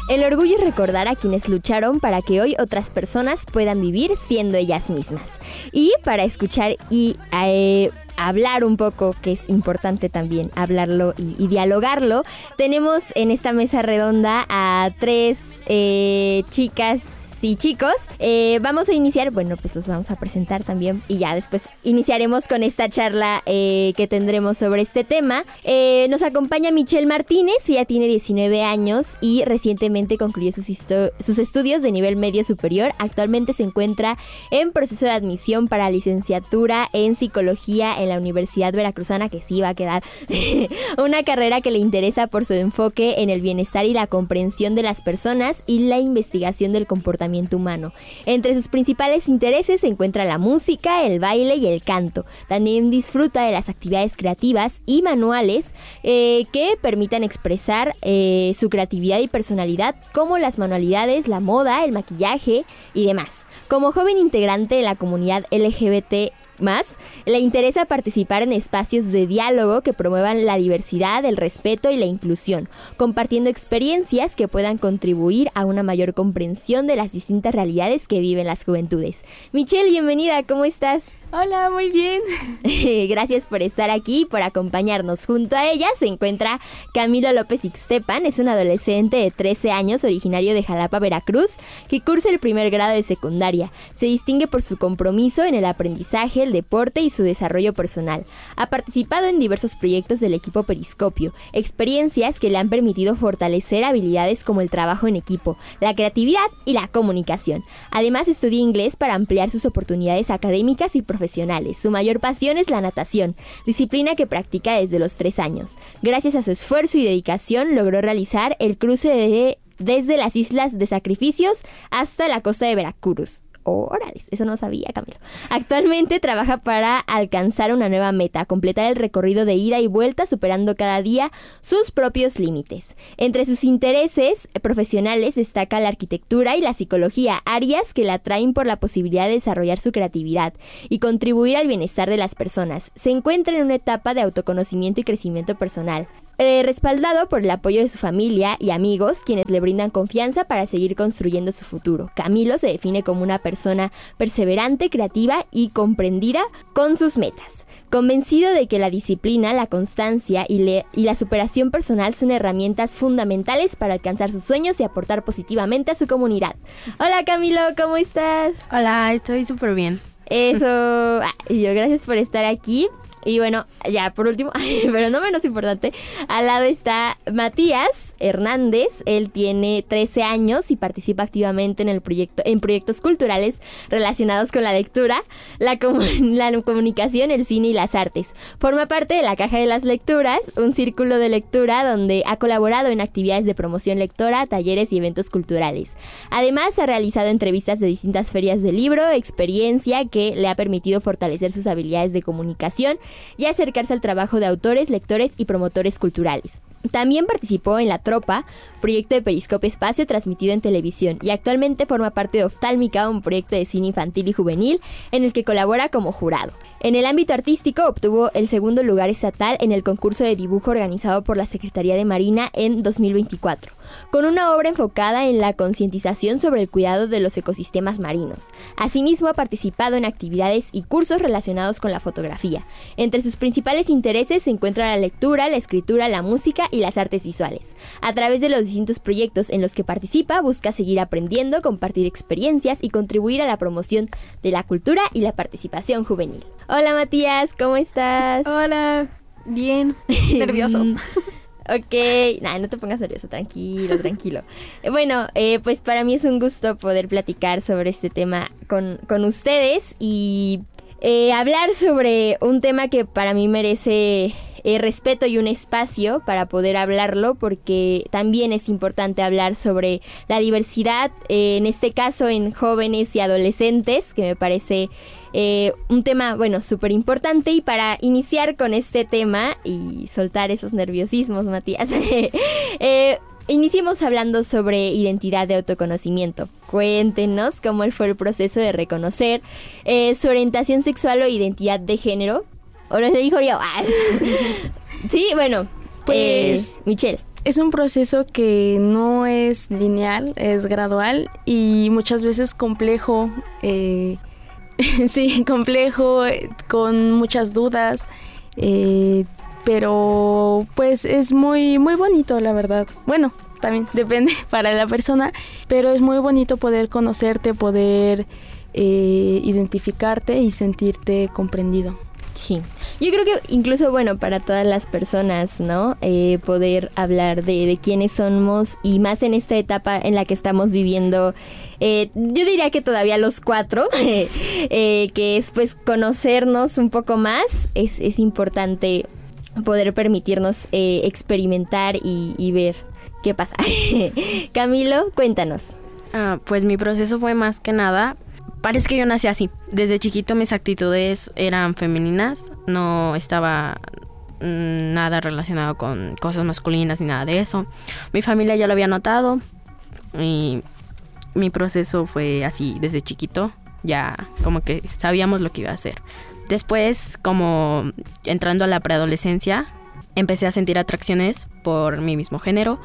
El orgullo es recordar a quienes lucharon para que hoy otras personas puedan vivir siendo ellas mismas. Y para escuchar y hablar un poco, que es importante también hablarlo y dialogarlo, tenemos en esta mesa redonda a tres chicas y chicos. Vamos a iniciar, bueno, pues los vamos a presentar también y ya después iniciaremos con esta charla que tendremos sobre este tema. Nos acompaña Michelle Martínez, ella tiene 19 años y recientemente concluyó sus estudios de nivel medio superior. Actualmente se encuentra en proceso de admisión para licenciatura en psicología en la Universidad Veracruzana, que sí va a quedar una carrera que le interesa por su enfoque en el bienestar y la comprensión de las personas y la investigación del comportamiento humano. Entre sus principales intereses se encuentra la música, el baile y el canto. También disfruta de las actividades creativas y manuales que permitan expresar su creatividad y personalidad, como las manualidades, la moda, el maquillaje y demás. Como joven integrante de la comunidad LGBT+, le interesa participar en espacios de diálogo que promuevan la diversidad, el respeto y la inclusión, compartiendo experiencias que puedan contribuir a una mayor comprensión de las distintas realidades que viven las juventudes. Michelle, bienvenida, ¿cómo estás? Hola, muy bien. Gracias por estar aquí y por acompañarnos. Junto a ella se encuentra Camilo López Ixtepan, es un adolescente de 13 años, originario de Jalapa, Veracruz, que cursa el primer grado de secundaria. Se distingue por su compromiso en el aprendizaje, el deporte y su desarrollo personal. Ha participado en diversos proyectos del equipo Periscopio, experiencias que le han permitido fortalecer habilidades como el trabajo en equipo, la creatividad y la comunicación. Además, estudia inglés para ampliar sus oportunidades académicas y profesionales. Su mayor pasión es la natación, disciplina que practica desde los 3 años. Gracias a su esfuerzo y dedicación logró realizar el cruce desde las Islas de Sacrificios hasta la costa de Veracruz. Órale, eso no sabía, Camilo. Actualmente trabaja para alcanzar una nueva meta, completar el recorrido de ida y vuelta, superando cada día sus propios límites. Entre sus intereses profesionales destaca la arquitectura y la psicología, áreas que la atraen por la posibilidad de desarrollar su creatividad y contribuir al bienestar de las personas. Se encuentra en una etapa de autoconocimiento y crecimiento personal. Respaldado por el apoyo de su familia y amigos, quienes le brindan confianza para seguir construyendo su futuro. Camilo se define como una persona perseverante, creativa y comprendida con sus metas. Convencido de que la disciplina, la constancia y la superación personal son herramientas fundamentales para alcanzar sus sueños y aportar positivamente a su comunidad. Hola Camilo, ¿cómo estás? Hola, estoy súper bien. Eso, y yo gracias por estar aquí. Y bueno, ya por último, pero no menos importante, al lado está Matías Hernández. Él tiene 13 años y participa activamente en proyectos culturales relacionados con la lectura, la comunicación, el cine y las artes. Forma parte de la Caja de las Lecturas, un círculo de lectura donde ha colaborado en actividades de promoción lectora, talleres y eventos culturales. Además, ha realizado entrevistas de distintas ferias de libro, experiencia que le ha permitido fortalecer sus habilidades de comunicación y acercarse al trabajo de autores, lectores y promotores culturales. También participó en La Tropa, proyecto de Periscopio Espacio transmitido en televisión, y actualmente forma parte de Oftálmica, un proyecto de cine infantil y juvenil en el que colabora como jurado. En el ámbito artístico obtuvo el segundo lugar estatal en el concurso de dibujo organizado por la Secretaría de Marina en 2024, con una obra enfocada en la concientización sobre el cuidado de los ecosistemas marinos. Asimismo, ha participado en actividades y cursos relacionados con la fotografía. Entre sus principales intereses se encuentra la lectura, la escritura, la música y las artes visuales. A través de los distintos proyectos en los que participa, busca seguir aprendiendo, compartir experiencias y contribuir a la promoción de la cultura y la participación juvenil. Hola Matías, ¿cómo estás? Hola, bien, nervioso. Ok, no te pongas nervioso, tranquilo. Bueno, pues para mí es un gusto poder platicar sobre este tema con ustedes y hablar sobre un tema que para mí merece respeto y un espacio para poder hablarlo, porque también es importante hablar sobre la diversidad, en este caso en jóvenes y adolescentes, que me parece un tema, bueno, súper importante. Y para iniciar con este tema y soltar esos nerviosismos, Matías, iniciemos hablando sobre identidad de autoconocimiento. Cuéntenos cómo fue el proceso de reconocer su orientación sexual o identidad de género. ¿O lo dijo yo? Sí, bueno, pues Michelle. Es un proceso que no es lineal, es gradual y muchas veces complejo. Sí, complejo, con muchas dudas, pero pues es muy, muy bonito, la verdad. Bueno, también depende para la persona, pero es muy bonito poder conocerte, poder identificarte y sentirte comprendido. Sí, yo creo que incluso, bueno, para todas las personas, ¿no? Poder hablar de quiénes somos y más en esta etapa en la que estamos viviendo, yo diría que todavía los 4, que es pues conocernos un poco más, es importante poder permitirnos experimentar y ver qué pasa. Camilo, cuéntanos. Pues mi proceso fue más que nada... Parece que yo nací así. Desde chiquito mis actitudes eran femeninas. No estaba nada relacionado con cosas masculinas ni nada de eso. Mi familia ya lo había notado. Y mi proceso fue así desde chiquito. Ya como que sabíamos lo que iba a hacer. Después, como entrando a la preadolescencia, empecé a sentir atracciones por mi mismo género.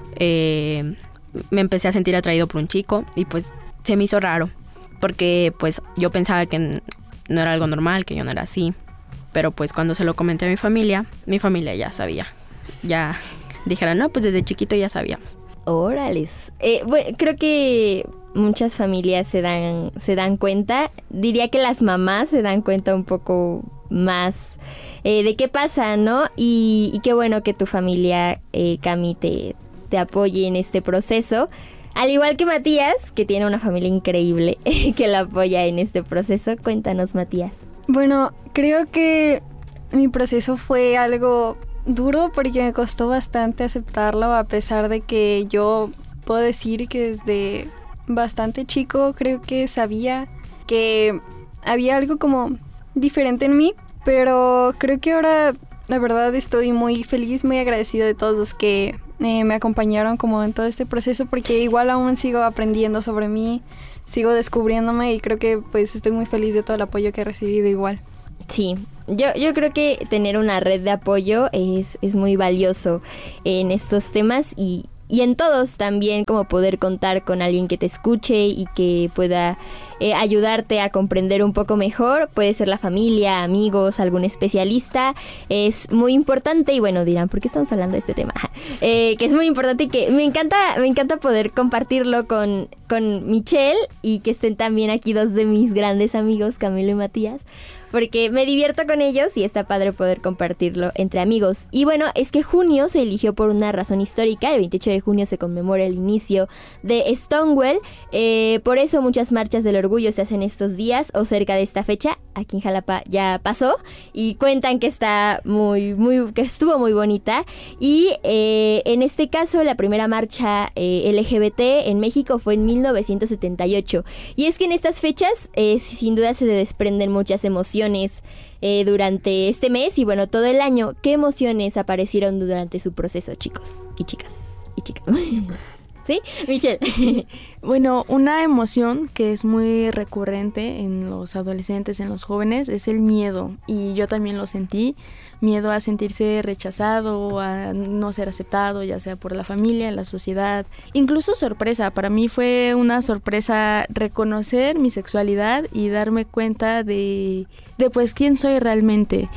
Me empecé a sentir atraído por un chico y pues se me hizo raro. Porque pues yo pensaba que no era algo normal, que yo no era así. Pero pues cuando se lo comenté a mi familia ya sabía. Ya dijeron, no, pues desde chiquito ya sabíamos. Órales. Bueno, creo que muchas familias se dan cuenta. Diría que las mamás se dan cuenta un poco más de qué pasa, ¿no? Y qué bueno que tu familia, Cami, te apoye en este proceso. Al igual que Matías, que tiene una familia increíble que la apoya en este proceso. Cuéntanos, Matías. Bueno, creo que mi proceso fue algo duro porque me costó bastante aceptarlo, a pesar de que yo puedo decir que desde bastante chico creo que sabía que había algo como diferente en mí, pero creo que ahora la verdad estoy muy feliz, muy agradecida de todos los que me acompañaron como en todo este proceso, porque igual aún sigo aprendiendo sobre mí, sigo descubriéndome y creo que pues estoy muy feliz de todo el apoyo que he recibido igual. Sí, yo creo que tener una red de apoyo es muy valioso en estos temas y en todos también, como poder contar con alguien que te escuche y que pueda ayudarte a comprender un poco mejor. Puede ser la familia, amigos, algún especialista. Es muy importante y bueno, dirán, ¿por qué estamos hablando de este tema? Que es muy importante y que me encanta poder compartirlo con Michelle y que estén también aquí 2 de mis grandes amigos, Camilo y Matías. Porque me divierto con ellos y está padre poder compartirlo entre amigos. Y bueno, es que junio se eligió por una razón histórica. El 28 de junio se conmemora el inicio de Stonewall. Por eso muchas marchas del orgullo se hacen estos días o cerca de esta fecha. Aquí en Jalapa ya pasó y cuentan que está que estuvo muy bonita. Y en este caso la primera marcha LGBT en México fue en 1978. Y es que en estas fechas sin duda se desprenden muchas emociones durante este mes y bueno, todo el año. ¿Qué emociones aparecieron durante su proceso, chicos y chicas? ¿Sí? Michelle. Bueno, una emoción que es muy recurrente en los adolescentes, en los jóvenes, es el miedo. Y yo también lo sentí. Miedo a sentirse rechazado, a no ser aceptado, ya sea por la familia, la sociedad. Incluso sorpresa. Para mí fue una sorpresa reconocer mi sexualidad y darme cuenta de pues quién soy realmente.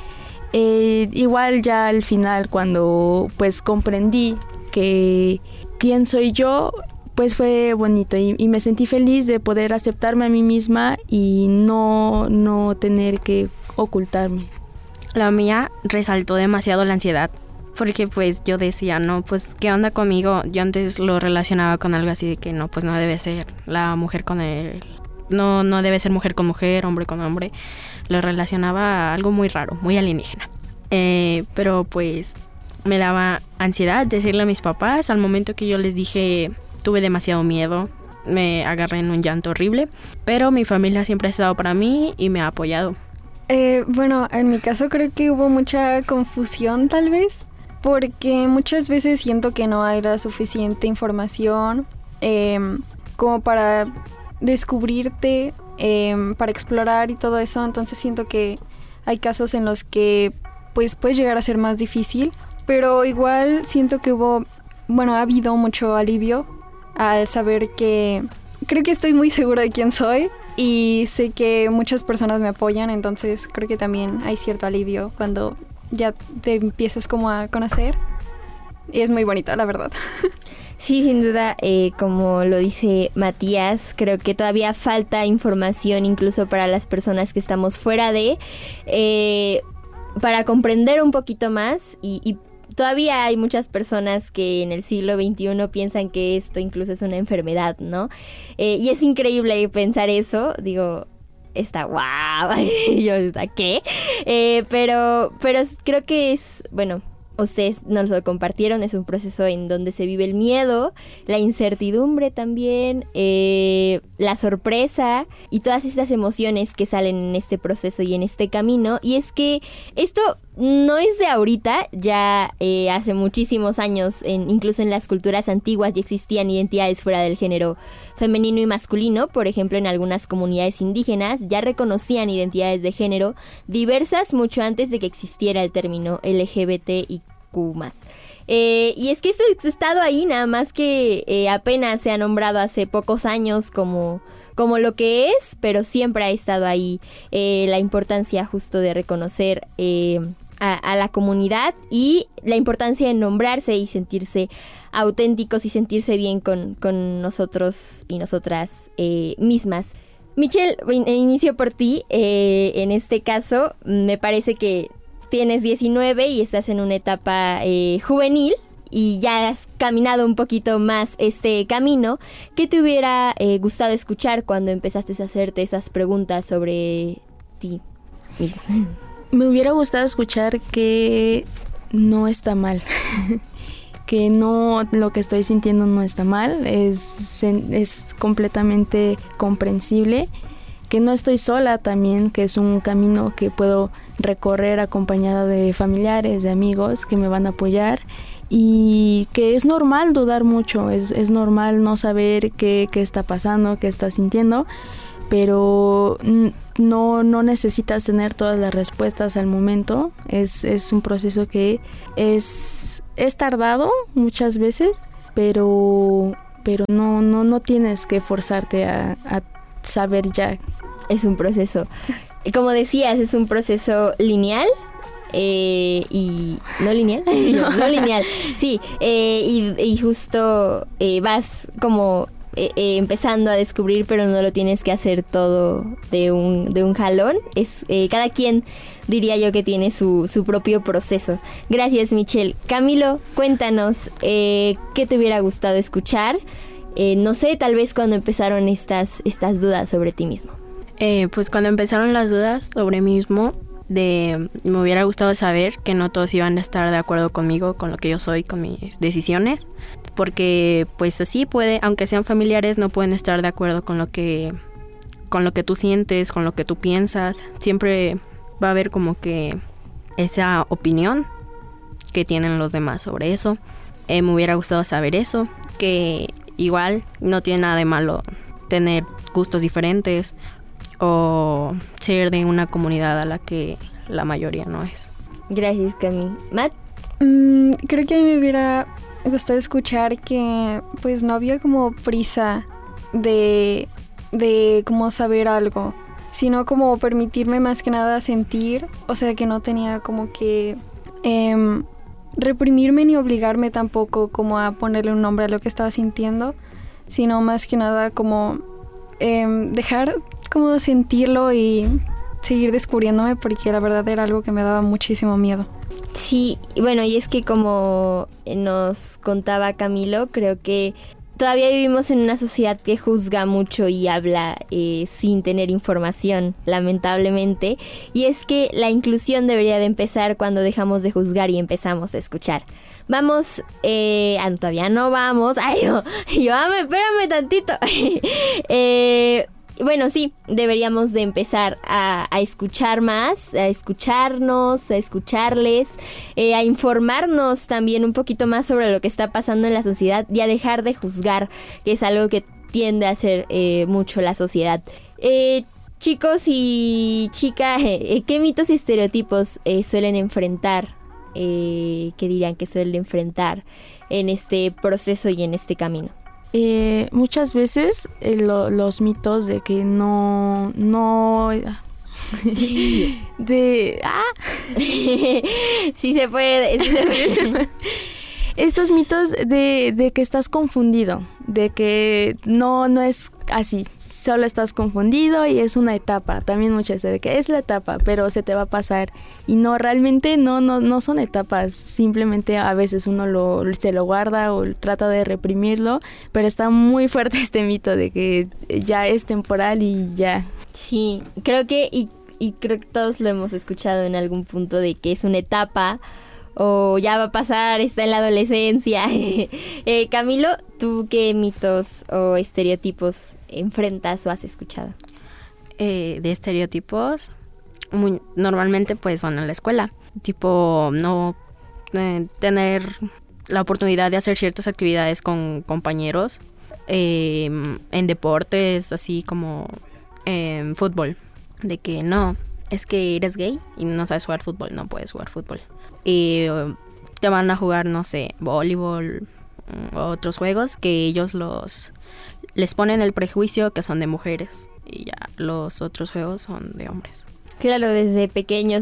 Igual ya al final, cuando pues comprendí que quién soy yo, pues fue bonito y me sentí feliz de poder aceptarme a mí misma y no tener que ocultarme. La mía resaltó demasiado la ansiedad, porque pues yo decía, no, pues ¿qué onda conmigo? Yo antes lo relacionaba con algo así de que no, pues no debe ser la mujer con él, no debe ser mujer con mujer, hombre con hombre. Lo relacionaba a algo muy raro, muy alienígena. Pero pues me daba ansiedad decirle a mis papás. Al momento que yo les dije, tuve demasiado miedo, me agarré en un llanto horrible, pero mi familia siempre ha estado para mí y me ha apoyado. Bueno, en mi caso creo que hubo mucha confusión tal vez, porque muchas veces siento que no hay la suficiente información como para descubrirte, para explorar y todo eso. Entonces siento que hay casos en los que pues puede llegar a ser más difícil, pero igual siento que hubo bueno, ha habido mucho alivio al saber que creo que estoy muy segura de quién soy y sé que muchas personas me apoyan, entonces creo que también hay cierto alivio cuando ya te empiezas como a conocer y es muy bonito, la verdad. Sí, sin duda, como lo dice Matías, creo que todavía falta información incluso para las personas que estamos fuera para comprender un poquito más y todavía hay muchas personas que en el siglo XXI piensan que esto incluso es una enfermedad, ¿no? Y es increíble pensar eso, digo, está guau, yo, ¿qué? Pero creo que es, bueno, ustedes nos lo compartieron, es un proceso en donde se vive el miedo, la incertidumbre también, la sorpresa y todas estas emociones que salen en este proceso y en este camino. Y es que esto no es de ahorita, ya hace muchísimos años, incluso en las culturas antiguas ya existían identidades fuera del género femenino y masculino. Por ejemplo, en algunas comunidades indígenas ya reconocían identidades de género diversas mucho antes de que existiera el término LGBTIQ+. Y es que esto ha estado ahí, nada más que apenas se ha nombrado hace pocos años como lo que es, pero siempre ha estado ahí la importancia justo de reconocer a la comunidad y la importancia de nombrarse y sentirse auténticos y sentirse bien con nosotros y nosotras mismas. Michelle, inicio por ti. En este caso, me parece que tienes 19 y estás en una etapa juvenil y ya has caminado un poquito más este camino. ¿Qué te hubiera gustado escuchar cuando empezaste a hacerte esas preguntas sobre ti misma? Me hubiera gustado escuchar que no está mal, que no, lo que estoy sintiendo no está mal, es completamente comprensible, que no estoy sola también, que es un camino que puedo recorrer acompañada de familiares, de amigos que me van a apoyar y que es normal dudar mucho, es normal no saber qué está pasando, qué está sintiendo, pero no necesitas tener todas las respuestas al momento. Es un proceso que es tardado muchas veces, pero no tienes que forzarte a saber ya. Es un proceso, como decías, es un proceso lineal. Y no lineal, no lineal, sí, y justo vas como empezando a descubrir, pero no lo tienes que hacer todo de un jalón. Es cada quien, diría yo, que tiene su propio proceso. Gracias, Michelle. Camilo, cuéntanos qué te hubiera gustado escuchar, no sé, tal vez cuando empezaron estas dudas sobre ti mismo. Pues cuando empezaron las dudas sobre mí mismo, me hubiera gustado saber que no todos iban a estar de acuerdo conmigo, con lo que yo soy, con mis decisiones, porque pues así aunque sean familiares, no pueden estar de acuerdo con lo que tú sientes, con lo que tú piensas. Siempre va a haber como que esa opinión que tienen los demás sobre eso. Me hubiera gustado saber eso, que igual no tiene nada de malo tener gustos diferentes o ser de una comunidad a la que la mayoría no es. Gracias, Cami. Matt. Creo que a mí me hubiera gustado escuchar que pues no había como prisa de como saber algo, sino como permitirme más que nada sentir, o sea, que no tenía como que reprimirme ni obligarme tampoco como a ponerle un nombre a lo que estaba sintiendo, sino más que nada como dejar como sentirlo y seguir descubriéndome, porque la verdad era algo que me daba muchísimo miedo. Sí, bueno, y es que como nos contaba Camilo, creo que todavía vivimos en una sociedad que juzga mucho y habla sin tener información, lamentablemente. Y es que la inclusión debería de empezar cuando dejamos de juzgar y empezamos a escuchar. Vamos, todavía no vamos. Ay, yo espérame tantito. Bueno, sí, deberíamos de empezar a escuchar más, a escucharnos, a escucharles, a informarnos también un poquito más sobre lo que está pasando en la sociedad y a dejar de juzgar, que es algo que tiende a hacer mucho la sociedad. Chicos y chicas, ¿qué mitos y estereotipos suelen enfrentar? ¿Qué dirían que suelen enfrentar en este proceso y en este camino? Muchas veces los mitos de que no Sí se puede. Estos mitos de que estás confundido, de que no es así, solo estás confundido y es una etapa. También muchas veces de que es la etapa, pero se te va a pasar. Y no, realmente no son etapas. Simplemente a veces uno se lo guarda o trata de reprimirlo, pero está muy fuerte este mito de que ya es temporal y ya. Sí, creo que y creo que todos lo hemos escuchado en algún punto de que es una etapa o ya va a pasar, está en la adolescencia. Camilo, ¿tú qué mitos o estereotipos enfrentas o has escuchado? De estereotipos, normalmente pues son en la escuela. Tipo, no tener la oportunidad de hacer ciertas actividades con compañeros. En deportes, así como en fútbol. De que no, es que eres gay y no sabes jugar fútbol, no puedes jugar fútbol. Y te van a jugar, no sé, voleibol, otros juegos que ellos les ponen el prejuicio que son de mujeres y ya los otros juegos son de hombres. Claro, desde pequeños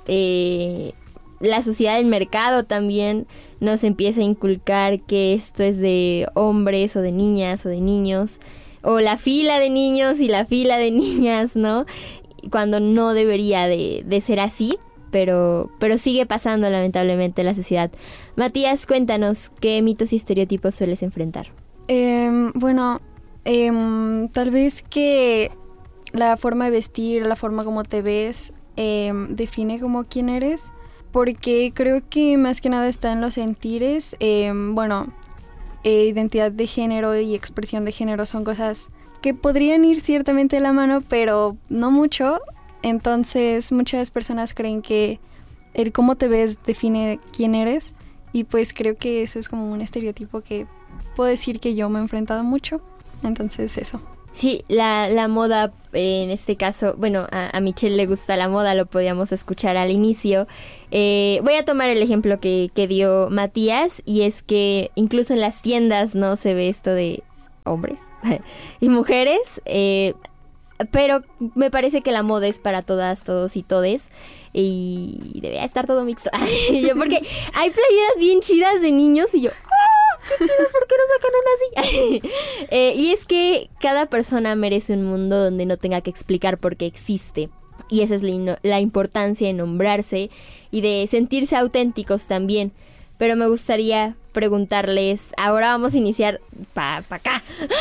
la sociedad del mercado también nos empieza a inculcar que esto es de hombres o de niñas o de niños, o la fila de niños y la fila de niñas, ¿no? Cuando no debería de ser así. Pero sigue pasando lamentablemente en la sociedad. Matías, cuéntanos, ¿qué mitos y estereotipos sueles enfrentar? Tal vez que la forma de vestir, la forma como te ves, define como quién eres, porque creo que más que nada está en los sentires. Identidad de género y expresión de género son cosas que podrían ir ciertamente de la mano, pero no mucho. Entonces muchas personas creen que el cómo te ves define quién eres, y pues creo que eso es como un estereotipo que puedo decir que yo me he enfrentado mucho. Entonces eso. Sí, la moda en este caso, bueno, a Michelle le gusta la moda, lo podíamos escuchar al inicio. Voy a tomar el ejemplo que dio Matías, y es que incluso en las tiendas no se ve esto de hombres y mujeres, pero me parece que la moda es para todas, todos y todes, y debería estar todo mixto. Porque hay playeras bien chidas de niños y yo, ¡qué chido! ¿Por qué no sacan una así? Y es que cada persona merece un mundo donde no tenga que explicar por qué existe. Y esa es la importancia de nombrarse y de sentirse auténticos también. Pero me gustaría preguntarles, ahora vamos a iniciar pa' acá.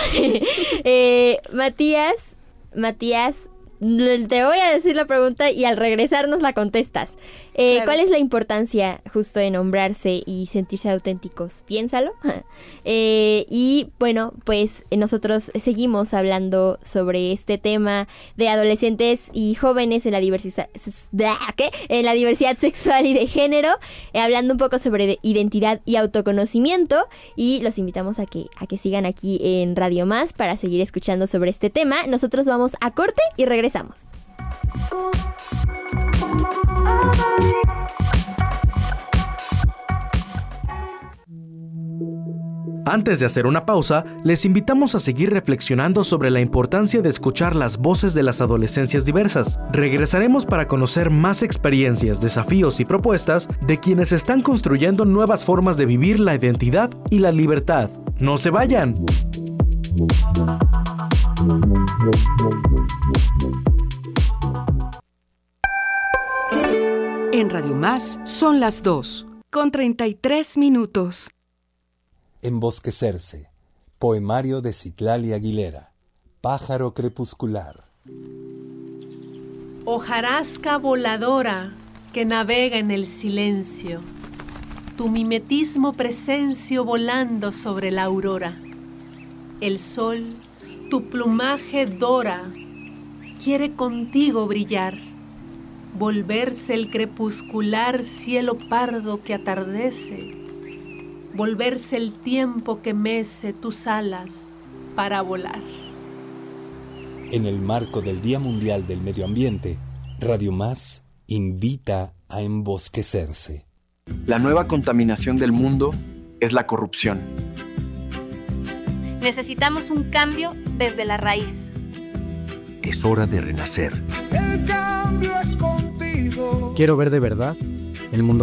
Matías, te voy a decir la pregunta y al regresar nos la contestas. Claro. ¿Cuál es la importancia justo de nombrarse y sentirse auténticos? Piénsalo. Y bueno, pues nosotros seguimos hablando sobre este tema de adolescentes y jóvenes en la diversidad, en la diversidad sexual y de género, hablando un poco sobre identidad y autoconocimiento, y los invitamos a que sigan aquí en Radio Más para seguir escuchando sobre este tema. Nosotros vamos a corte y regresamos. Antes de hacer una pausa, les invitamos a seguir reflexionando sobre la importancia de escuchar las voces de las adolescencias diversas. Regresaremos para conocer más experiencias, desafíos y propuestas de quienes están construyendo nuevas formas de vivir la identidad y la libertad. ¡No se vayan! En Radio Más son las 2:33. Embosquecerse. Poemario de Citlali Aguilera. Pájaro crepuscular. Hojarasca voladora que navega en el silencio. Tu mimetismo presencio volando sobre la aurora. El sol, tu plumaje dora, quiere contigo brillar. Volverse el crepuscular cielo pardo que atardece. Volverse el tiempo que mece tus alas para volar. En el marco del Día Mundial del Medio Ambiente, Radio Más invita a embosquecerse. La nueva contaminación del mundo es la corrupción. Necesitamos un cambio desde la raíz. Es hora de renacer. El cambio es contigo. Quiero ver de verdad el mundo